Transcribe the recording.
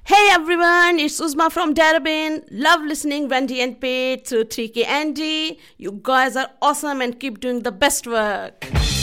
Hey everyone, it's Uzma from Darabin. Love listening Wendy and Pete to 3K Andy. You guys are awesome and keep doing the best work.